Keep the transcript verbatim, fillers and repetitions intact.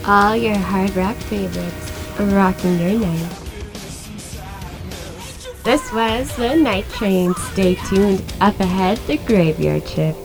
All your hard rock favorites, rocking your night. This was The Night Train. Stay tuned. Up ahead, the Graveyard Shift.